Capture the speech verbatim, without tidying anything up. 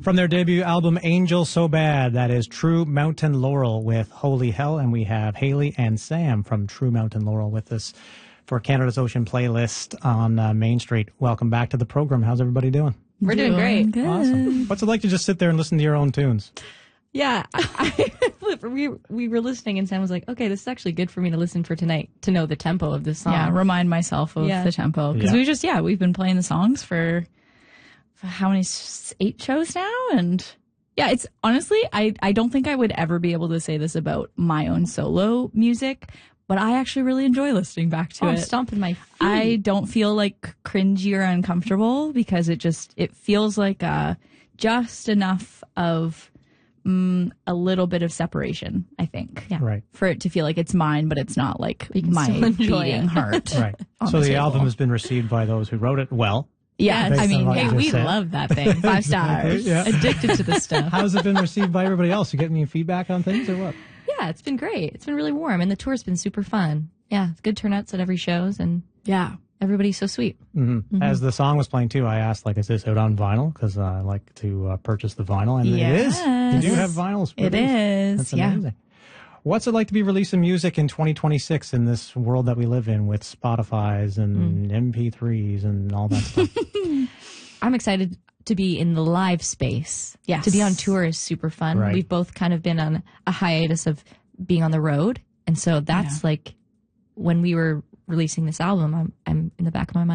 From their debut album, Angel So Bad, that is True Mountain Laurel with Holy Hell. And we have Haley and Sam from True Mountain Laurel with us for Canada's Ocean playlist on uh, Main Street. Welcome back to the program. How's everybody doing? We're doing, doing great. Good. Awesome. What's it like to just sit there and listen to your own tunes? Yeah. I, I, we, we were listening and Sam was like, okay, this is actually good for me to listen for tonight, to know the tempo of this song. Yeah, remind myself of Yeah. the tempo. Because Yeah. we just, yeah, we've been playing the songs for, for how many, s- eight shows now? And yeah, it's honestly, I, I don't think I would ever be able to say this about my own solo music, but I actually really enjoy listening back to Oh, I'm it. stomping my feet. I don't feel like cringy or uncomfortable because it just, it feels like uh, just enough of mm, a little bit of separation, I think. Yeah. Right. For it to feel like it's mine, but it's not like You can my still enjoy beating it. heart. Right. on So the the table. album has been received by those who wrote it well. Yeah, Based I on mean, what you hey, just we said. love that thing. Five Exactly, stars. yeah. Addicted to this stuff. How's it been received by everybody else? You getting any feedback on things or what? Yeah, it's been great. It's been really warm, and the tour's been super fun. Yeah, good turnouts at every shows, and Yeah. everybody's so sweet. Mm-hmm. As the song was playing too, I asked, like, is this out on vinyl? Because uh, I like to uh, purchase the vinyl, and it is. Yes. You do have vinyls. It released. is, That's yeah. amazing. What's it like to be releasing music in twenty twenty-six in this world that we live in with Spotify's and M P threes and all that stuff? I'm excited to be in the live space. Yes. To be on tour is super fun. Right. We've both kind of been on a hiatus of being on the road. And so that's Yeah. like when we were releasing this album, I'm, I'm in the back of my mind.